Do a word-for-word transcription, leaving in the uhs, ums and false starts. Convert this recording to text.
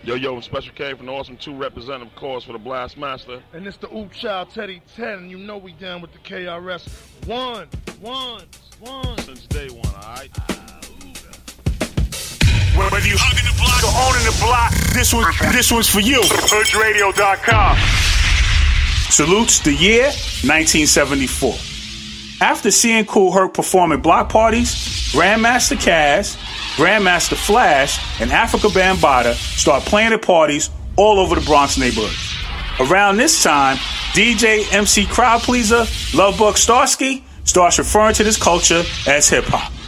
Yo, yo, Special K from the Awesome two representative, of course, for the Blast Master. And it's the Oop Child Teddy ten, and you know we down with the K R S. One, one, one. Since day one, all right? Whether you hugging the block or owning the block, this was this was for you. Hood Radio dot com. Salutes the year nineteen seventy-four. After seeing Kool Herc perform at block parties, Grandmaster Caz, Grandmaster Flash, and Afrika Bambaataa start playing at parties all over the Bronx neighborhoods. Around this time, D J M C Crowd Pleaser Lovebug Starsky starts referring to this culture as hip-hop.